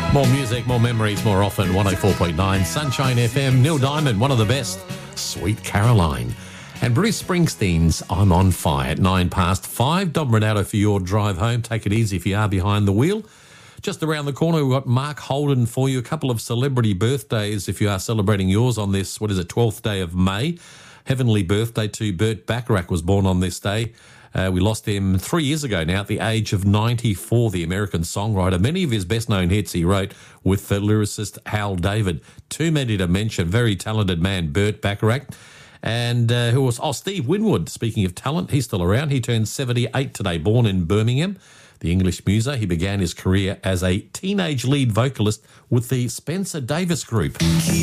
More music, more memories, more often. 104.9 Sunshine FM. Neil Diamond, one of the best. Sweet Caroline. And Bruce Springsteen's I'm on Fire at 5:09. Dom Renato for your drive home. Take it easy if you are behind the wheel. Just around the corner, we've got Mark Holden for you. A couple of celebrity birthdays if you are celebrating yours on this, 12th day of May. Heavenly birthday to Burt Bacharach, was born on this day. We lost him 3 years ago now at the age of 94, the American songwriter. Many of his best-known hits he wrote with the lyricist Hal David. Too many to mention. Very talented man, Burt Bacharach. And who was Steve Winwood. Speaking of talent, he's still around. He turned 78 today, born in Birmingham. The English muser. He began his career as a teenage lead vocalist with the Spencer Davis Group.